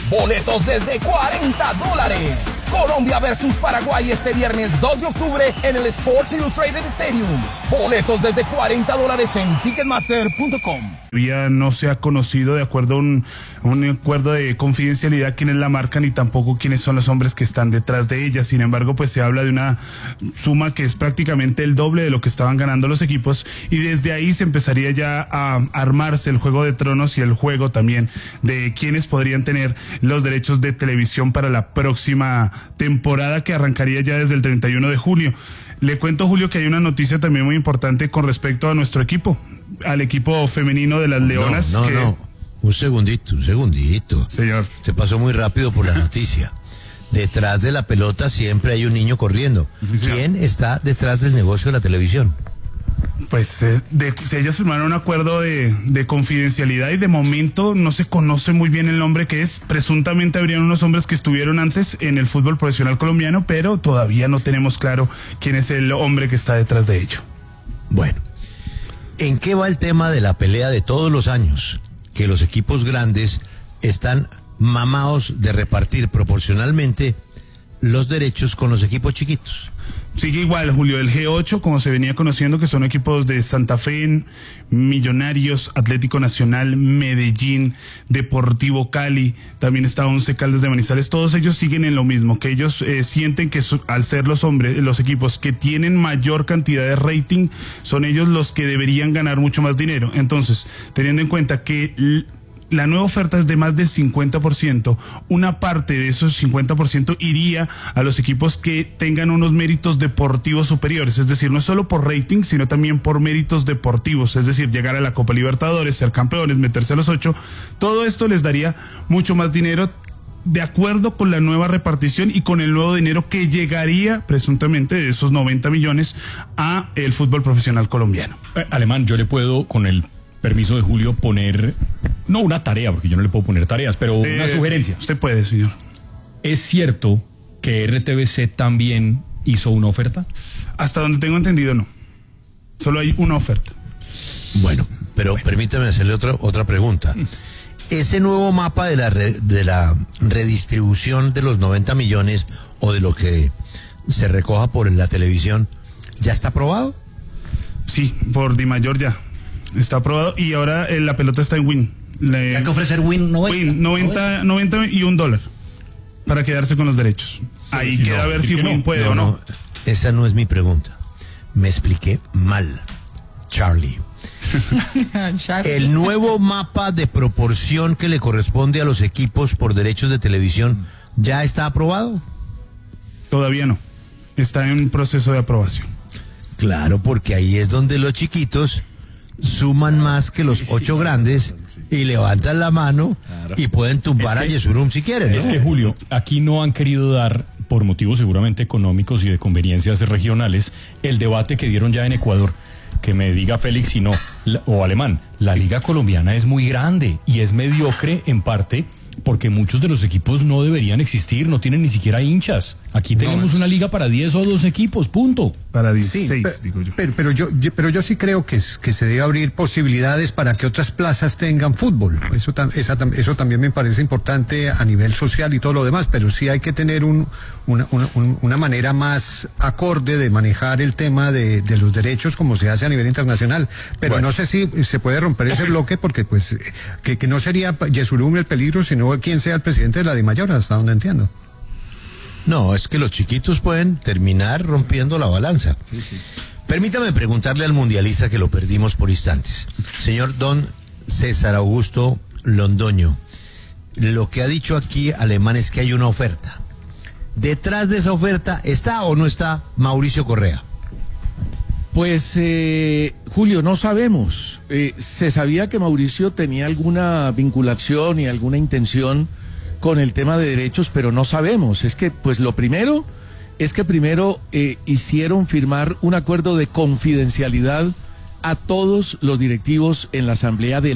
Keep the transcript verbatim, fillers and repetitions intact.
Boletos desde cuarenta dólares. Colombia versus Paraguay este viernes dos de octubre en el Sports Illustrated Stadium. Boletos desde cuarenta dólares en ticketmaster punto com. Ya no se ha conocido de acuerdo a un, un acuerdo de confidencialidad quién es la marca ni tampoco quiénes son los hombres que están detrás de ella. Sin embargo, pues se habla de una suma que es prácticamente el doble de lo que estaban ganando los equipos y desde ahí se empezaría ya a armarse el Juego de Tronos y el juego también de quiénes podrían tener los derechos de televisión para la próxima temporada que arrancaría ya desde el treinta y uno de julio. Le cuento, Julio, que hay una noticia también muy importante con respecto a nuestro equipo, al equipo femenino de las Leonas. No, no, que... no. Un segundito, un segundito. Señor. Se pasó muy rápido por la noticia. Detrás de la pelota siempre hay un niño corriendo. Sí, ¿Quién está detrás del negocio de la televisión? Pues eh, de, si ellos firmaron un acuerdo de, de confidencialidad y de momento no se conoce muy bien el nombre que es. Presuntamente habrían unos hombres que estuvieron antes en el fútbol profesional colombiano, pero todavía no tenemos claro quién es el hombre que está detrás de ello. Bueno, ¿en qué va el tema de la pelea de todos los años? Que los equipos grandes están mamados de repartir proporcionalmente los derechos con los equipos chiquitos. Sigue igual, Julio, el G ocho, como se venía conociendo, que son equipos de Santa Fe, Millonarios, Atlético Nacional, Medellín, Deportivo Cali, también está Once Caldas de Manizales, todos ellos siguen en lo mismo, que ellos eh, sienten que su, al ser los hombres, los equipos que tienen mayor cantidad de rating, son ellos los que deberían ganar mucho más dinero. Entonces, teniendo en cuenta que la nueva oferta es de más del cincuenta por ciento. Una parte de esos cincuenta por ciento iría a los equipos que tengan unos méritos deportivos superiores, es decir, no solo por rating, sino también por méritos deportivos, es decir, llegar a la Copa Libertadores, ser campeones, meterse a los ocho. Todo esto les daría mucho más dinero de acuerdo con la nueva repartición y con el nuevo dinero que llegaría presuntamente de esos noventa millones a el fútbol profesional colombiano. Eh, Alemán, yo le puedo, con el permiso de Julio, poner, no una tarea, porque yo no le puedo poner tareas, pero eh, una sugerencia. Usted puede, señor. ¿Es cierto que R T V C también hizo una oferta? Hasta donde tengo entendido, no. Solo hay una oferta. Bueno, pero bueno, permítame hacerle otra, otra pregunta. ¿Ese nuevo mapa de la, re, de la redistribución de los noventa millones o de lo que se recoja por la televisión ya está aprobado? Sí, por Dimayor ya. Está aprobado y ahora eh, la pelota está en Win. Le... Hay que ofrecer Win noventa. Win, noventa, noventa y un dólar para quedarse con los derechos. Ahí si queda no, a ver si Win no. puede no, o no. no. Esa no es mi pregunta. Me expliqué mal, Charlie. El nuevo mapa de proporción que le corresponde a los equipos por derechos de televisión ya está aprobado. Todavía no. Está en proceso de aprobación. Claro, porque ahí es donde los chiquitos suman más que los ocho grandes y levantan la mano y pueden tumbar es que, a Yesurum si quieren, ¿no? Es que, Julio, aquí no han querido dar, por motivos seguramente económicos y de conveniencias regionales, el debate que dieron ya en Ecuador. Que me diga Félix si no, la, o Alemán, la liga colombiana es muy grande y es mediocre en parte porque muchos de los equipos no deberían existir, no tienen ni siquiera hinchas. Aquí tenemos no, una liga para diez o dos equipos, punto. Para dieciséis, sí, pero, digo yo. Pero, pero yo. Pero yo sí creo que, que se debe abrir posibilidades para que otras plazas tengan fútbol. Eso, esa, eso también me parece importante a nivel social y todo lo demás, pero sí hay que tener un, una, una, una manera más acorde de manejar el tema de, de los derechos como se hace a nivel internacional. Pero bueno, no sé si se puede romper ese bloque porque pues que, que no sería Yesurum el peligro, sino quien sea el presidente de la Dimayor, hasta donde entiendo. No, es que los chiquitos pueden terminar rompiendo la balanza. Sí, sí. Permítame preguntarle al mundialista que lo perdimos por instantes. Señor don César Augusto Londoño, lo que ha dicho aquí Alemán es que hay una oferta. ¿Detrás de esa oferta está o no está Mauricio Correa? Pues, eh, Julio, no sabemos. Eh, se sabía que Mauricio tenía alguna vinculación y alguna intención con el tema de derechos, pero no sabemos. Es que, pues lo primero, es que primero eh, hicieron firmar un acuerdo de confidencialidad a todos los directivos en la asamblea de